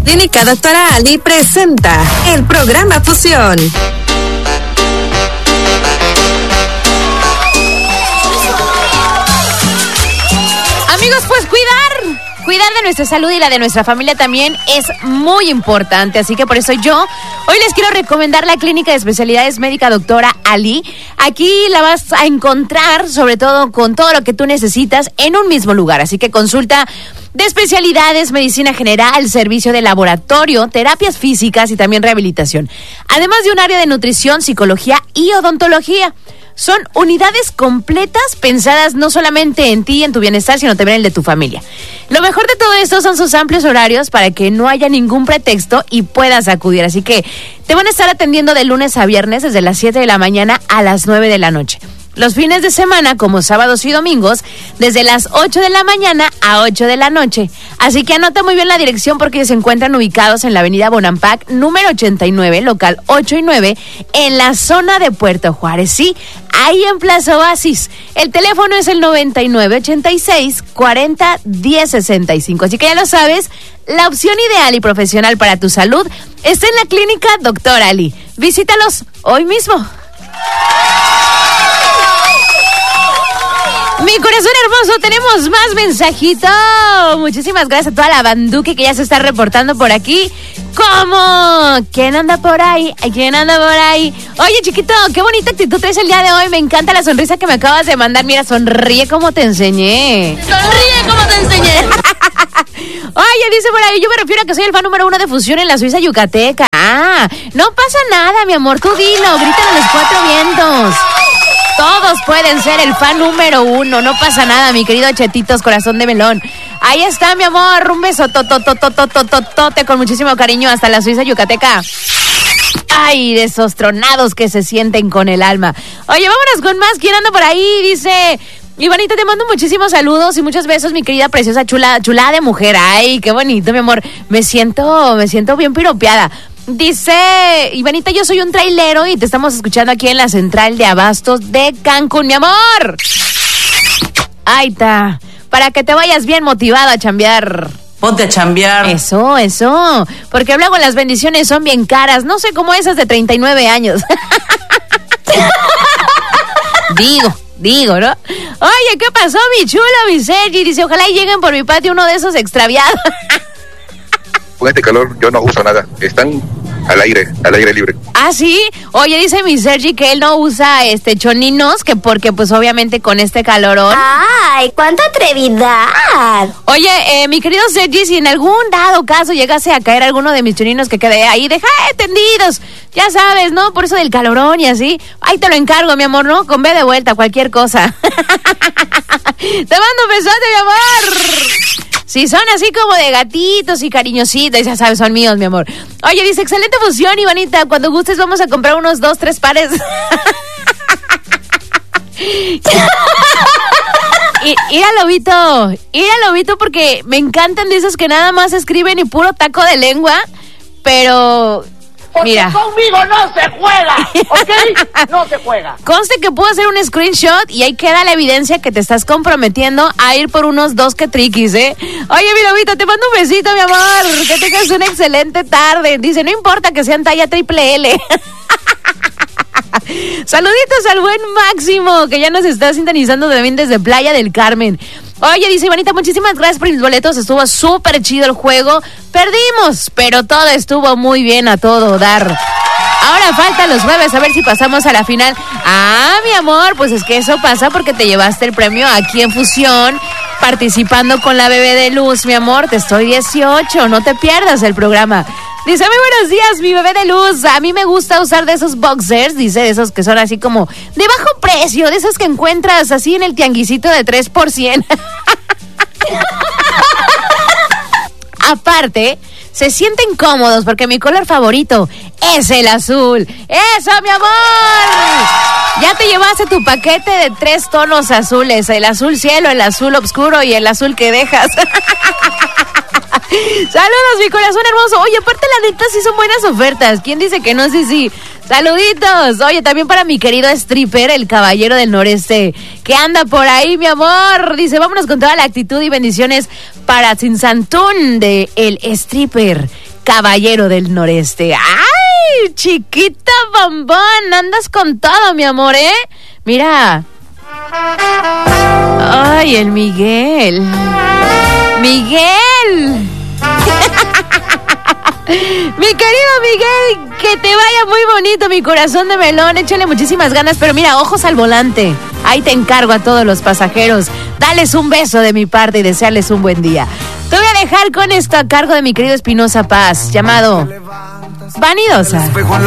Clínica Doctora Ali presenta el programa Fusión. Amigos, pues cuidar de nuestra salud y la de nuestra familia también es muy importante, así que por eso yo hoy les quiero recomendar la Clínica de Especialidades Médica Doctora Ali. Aquí la vas a encontrar sobre todo con todo lo que tú necesitas en un mismo lugar, así que consulta de especialidades, medicina general, servicio de laboratorio, terapias físicas y también rehabilitación, además de un área de nutrición, psicología y odontología. Son unidades completas pensadas no solamente en ti y en tu bienestar, sino también en el de tu familia. Lo mejor de todo esto son sus amplios horarios para que no haya ningún pretexto y puedas acudir. Así que te van a estar atendiendo de lunes a viernes desde las 7 de la mañana a las 9 de la noche. Los fines de semana, como sábados y domingos, desde las 8 de la mañana a 8 de la noche. Así que anota muy bien la dirección porque se encuentran ubicados en la avenida Bonampak, número 89, local 8 y 9, en la zona de Puerto Juárez. Sí, ahí en Plaza Oasis. El teléfono es el 9986-40-1065. Así que ya lo sabes, la opción ideal y profesional para tu salud está en la Clínica Doctora Ali. Visítalos hoy mismo. Mi corazón hermoso, tenemos más mensajitos. Muchísimas gracias a toda la banduque que ya se está reportando por aquí. ¿Cómo? ¿Quién anda por ahí? ¿Quién anda por ahí? Oye, chiquito, qué bonita actitud traes el día de hoy. Me encanta la sonrisa que me acabas de mandar. Mira, sonríe como te enseñé. Sonríe como te enseñé. Oye, dice por ahí, yo me refiero a que soy el fan número 1 de Fusión en la Suiza yucateca. Ah, no pasa nada, mi amor. Tú dilo, grítalo a los 4 vientos. Todos pueden ser el fan número 1, no pasa nada, mi querido Chetitos, corazón de melón. Ahí está, mi amor, un beso tote con muchísimo cariño hasta la Suiza yucateca. Ay, de esos tronados que se sienten con el alma. Oye, vámonos con más. ¿Quién anda por ahí? Dice... Ivanita, te mando muchísimos saludos y muchos besos, mi querida preciosa chula de mujer. Ay, qué bonito, mi amor. Me siento bien piropeada. Dice, Ivanita, yo soy un trailero y te estamos escuchando aquí en la central de abastos de Cancún, mi amor. Ahí está, para que te vayas bien motivada a chambear. Ponte a chambear. Eso, porque luego las bendiciones son bien caras, no sé cómo esas de 39 años. Digo, ¿no? Oye, ¿qué pasó, mi chulo, mi Sergi? Dice, ojalá y lleguen por mi patio uno de esos extraviados. Con este calor yo no uso nada, están al aire libre. ¿Ah, sí? Oye, dice mi Sergi que él no usa choninos, que porque pues obviamente con este calorón. ¡Ay, cuánta atrevidad! Oye, mi querido Sergi, si en algún dado caso llegase a caer alguno de mis choninos que quede ahí, deja tendidos, ya sabes, ¿no? Por eso del calorón y así, ahí te lo encargo, mi amor, ¿no? Con B de vuelta, cualquier cosa. Te mando un besote, mi amor. Si son así como de gatitos y cariñositos, ya sabes, son míos, mi amor. Oye, dice, excelente fusión, Ivanita. Cuando gustes vamos a comprar unos 2, 3 pares. Ir al lobito, porque me encantan de esos que nada más escriben y puro taco de lengua, pero... Porque mira, conmigo no se juega, ¿ok? No se juega. Conste que puedo hacer un screenshot y ahí queda la evidencia que te estás comprometiendo a ir por unos 2 que triquis, ¿eh? Oye, mi lobito, te mando un besito, mi amor. Que tengas una excelente tarde. Dice, no importa que sean talla XXL. Saluditos al buen Máximo, que ya nos está sintonizando también desde Playa del Carmen. Oye, dice Ivanita, muchísimas gracias por mis boletos, estuvo súper chido el juego. Perdimos, pero todo estuvo muy bien a todo dar. Ahora faltan los jueves, a ver si pasamos a la final. Ah, mi amor, pues es que eso pasa porque te llevaste el premio aquí en Fusión, participando con la Bebé de Luz, mi amor. Te estoy 18, no te pierdas el programa. Dice, muy buenos días, mi Bebé de Luz. A mí me gusta usar de esos boxers, dice, de esos que son así como de bajo precio, de esos que encuentras así en el tianguisito de 3%. Aparte, se sienten cómodos porque mi color favorito es el azul. ¡Eso, mi amor! Ya te llevaste tu paquete de 3 tonos azules, el azul cielo, el azul oscuro y el azul que dejas. Saludos, mi corazón hermoso. Oye, aparte la neta sí son buenas ofertas. ¿Quién dice que no? Sí. Saluditos. Oye, también para mi querido stripper, el caballero del noreste, que anda por ahí, mi amor. Dice, vámonos con toda la actitud y bendiciones para Tzinsantún de el stripper caballero del noreste. ¡Ay, chiquita bombón! Andas con todo, mi amor, ¿eh? Mira. ¡Ay, el Miguel! ¡Miguel! Mi querido Miguel, que te vaya muy bonito, mi corazón de melón. Échale muchísimas ganas, pero mira, ojos al volante. Ahí te encargo a todos los pasajeros. Dales un beso de mi parte y desearles un buen día. Te voy a dejar con esto a cargo de mi querido Espinosa Paz, llamado Vanidosa.